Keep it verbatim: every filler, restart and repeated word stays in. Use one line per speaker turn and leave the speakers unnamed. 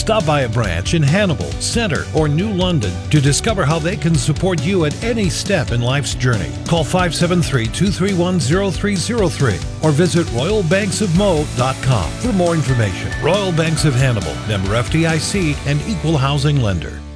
Stop by a branch in Hannibal, Center, or New London to discover how they can support you at any step in life's journey. Call five seven three, two three one, zero three zero three or visit royal banks of mo dot com for more information. Royal Banks of Hannibal, member F D I C and equal housing lender.